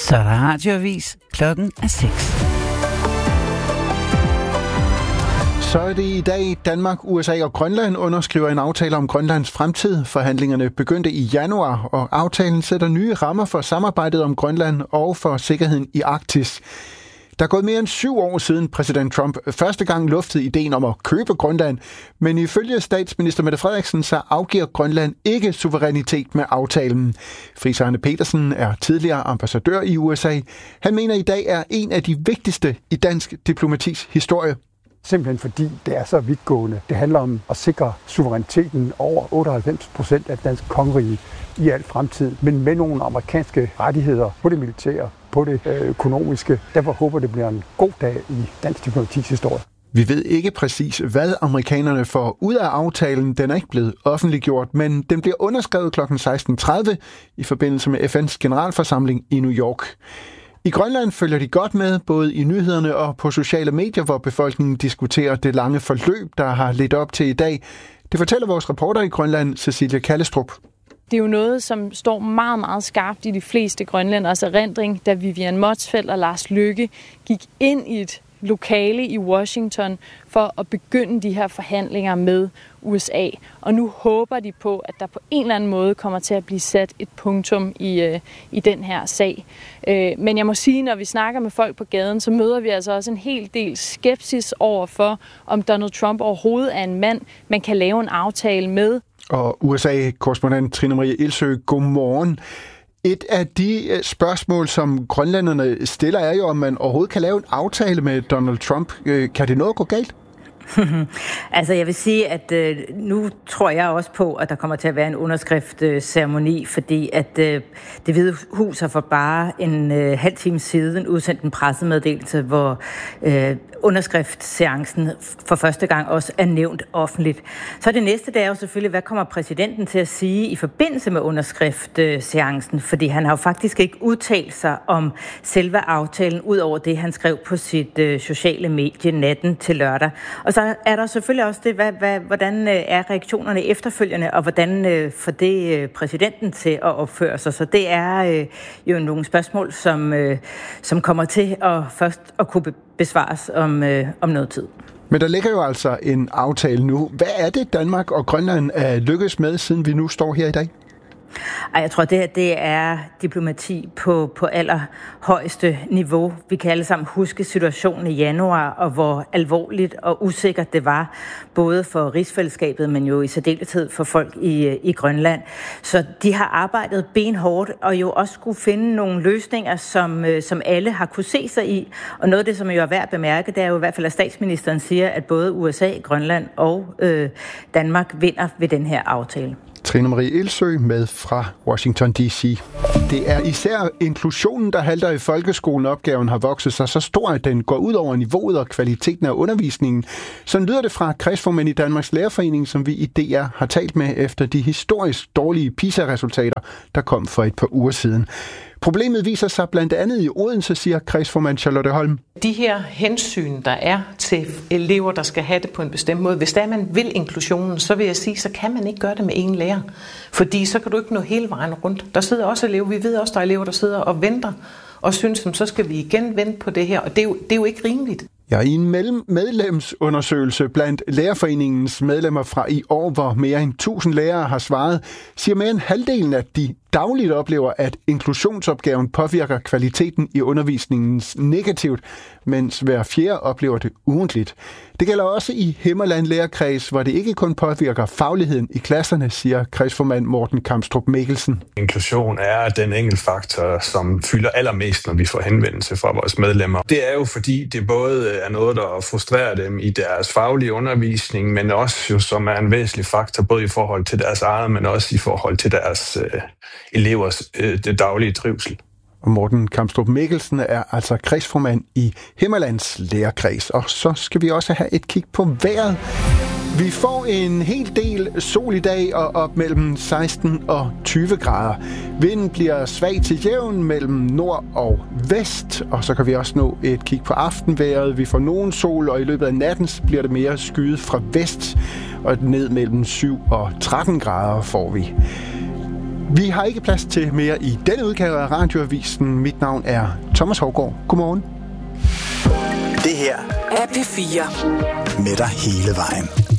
Så er der radioavis. Klokken er 6. Så er det i dag. Danmark, USA og Grønland underskriver en aftale om Grønlands fremtid. Forhandlingerne begyndte i januar, og aftalen sætter nye rammer for samarbejdet om Grønland og for sikkerheden i Arktis. Der er gået mere end 7 år siden præsident Trump første gang luftede ideen om at købe Grønland, men ifølge statsminister Mette Frederiksen så afgiver Grønland ikke suverænitet med aftalen. Friis Arne Petersen er tidligere ambassadør i USA. Han mener i dag er en af de vigtigste i dansk diplomatis historie. Simpelthen fordi det er så vidtgående. Det handler om at sikre suveræniteten over 98% af dansk kongerige i al fremtid, men med nogle amerikanske rettigheder på det militære, på det økonomiske. Derfor håber det bliver en god dag i dansk diplomatis historie. Vi ved ikke præcis, hvad amerikanerne får ud af aftalen. Den er ikke blevet offentliggjort, men den bliver underskrevet kl. 16.30 i forbindelse med FN's generalforsamling i New York. I Grønland følger de godt med, både i nyhederne og på sociale medier, hvor befolkningen diskuterer det lange forløb, der har ledt op til i dag. Det fortæller vores reporter i Grønland, Cecilie Kallestrup. Det er jo noget, som står meget, meget skarpt i de fleste grønlænders erindring, da Vivian Motzfeldt og Lars Løkke gik ind i et lokale i Washington for at begynde de her forhandlinger med USA. Og nu håber de på, at der på en eller anden måde kommer til at blive sat et punktum i den her sag. Men jeg må sige, når vi snakker med folk på gaden, så møder vi altså også en hel del skepsis over for, om Donald Trump overhovedet er en mand, man kan lave en aftale med. Og USA-korrespondent Trine Marie Ilsøe, godmorgen. Et af de spørgsmål, som grønlænderne stiller, er jo, om man overhovedet kan lave en aftale med Donald Trump. Kan det noget gå galt? Altså jeg vil sige, at nu tror jeg også på, at der kommer til at være en underskriftsceremoni, fordi at Det Hvide Hus har for bare en halv time siden udsendt en pressemeddelelse, hvor underskriftsseancen for første gang også er nævnt offentligt. Så det næste, det er jo selvfølgelig, hvad kommer præsidenten til at sige i forbindelse med underskriftsseancen, fordi han har jo faktisk ikke udtalt sig om selve aftalen, ud over det, han skrev på sit sociale medie natten til lørdag. Og så er der selvfølgelig også det, hvordan er reaktionerne efterfølgende, og hvordan får det præsidenten til at opføre sig. Så det er jo nogle spørgsmål, som kommer til at først at kunne besvares om noget tid. Men der ligger jo altså en aftale nu. Hvad er det, Danmark og Grønland er lykkes med, siden vi nu står her i dag? Jeg tror, det er diplomati på allerhøjeste niveau. Vi kan alle sammen huske situationen i januar, og hvor alvorligt og usikkert det var, både for rigsfællesskabet, men jo i særdeleshed for folk i Grønland. Så de har arbejdet benhårdt, og jo også skulle finde nogle løsninger, som alle har kunne se sig i. Og noget af det, som jo er værd at bemærke, det er jo i hvert fald, at statsministeren siger, at både USA, Grønland og Danmark vinder ved den her aftale. Trine Marie Ilsøe med fra Washington D.C. Det er især inklusionen, der halter i folkeskolen. Opgaven har vokset sig så stor, at den går ud over niveauet og kvaliteten af undervisningen. Sådan lyder det fra kredsformænd i Danmarks Lærerforening, som vi i DR har talt med efter de historisk dårlige PISA-resultater, der kom for et par uger siden. Problemet viser sig blandt andet i Odense, siger kredsformand Charlotte Holm. De her hensyn, der er til elever, der skal have det på en bestemt måde, hvis der man vil inklusionen, så vil jeg sige, så kan man ikke gøre det med en lærer. Fordi så kan du ikke nå hele vejen rundt. Der sidder også elever, vi ved også, der er elever, der sidder og venter og synes, så skal vi igen vente på det her. Og det er jo ikke rimeligt. Ja, i en medlemsundersøgelse blandt Lærerforeningens medlemmer fra i år, hvor mere end 1000 lærere har svaret, siger mere end halvdelen, at de dagligt oplever, at inklusionsopgaven påvirker kvaliteten i undervisningen negativt, mens hver fjerde oplever det ugentligt. Det gælder også i Himmerland Lærerkreds, hvor det ikke kun påvirker fagligheden i klasserne, siger kredsformand Morten Kamstrup Mikkelsen. Inklusion er den enkeltfaktor, som fylder allermest, når vi får henvendelse fra vores medlemmer. Det er jo fordi, det både er noget, der frustrerer dem i deres faglige undervisning, men også jo, som er en væsentlig faktor, både i forhold til deres eget, men også i forhold til deres elevers det daglige trivsel. Og Morten Kamstrup Mikkelsen er altså kredsformand i Himmerlands Lærerkreds. Og så skal vi også have et kig på vejret. Vi får en hel del sol i dag og op mellem 16 og 20 grader. Vinden bliver svag til jævn mellem nord og vest, og så kan vi også nå et kig på aftenvejret. Vi får nogen sol, og i løbet af natten bliver det mere skyet fra vest, og ned mellem 7 og 13 grader får vi. Vi har ikke plads til mere i denne udgave af Radioavisen. Mit navn er Thomas Hougaard. Godmorgen. Det her er P4 med dig hele vejen.